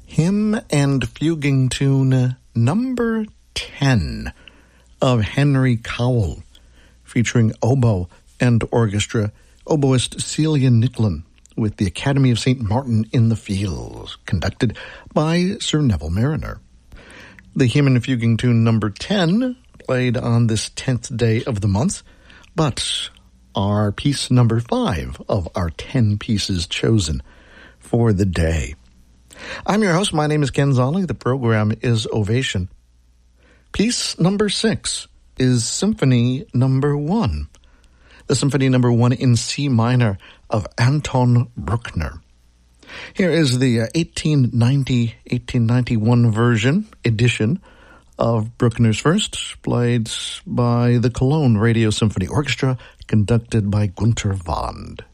Hymn and Fuguing Tune number 10 of Henry Cowell, featuring oboe and orchestra, oboist Celia Nicklin, with the Academy of St. Martin in the Fields, conducted by Sir Neville Mariner. The Hymn and Fuguing Tune number 10, played on this 10th day of the month, but our piece number 5 of our 10 pieces chosen for the day. I'm your host. My name is Ken Zolli. The program is Ovation. Piece number 6 is Symphony number 1. The Symphony number 1 in C minor of Anton Bruckner. Here is the 1890-1891 edition of Bruckner's First, played by the Cologne Radio Symphony Orchestra, conducted by Günter Wand.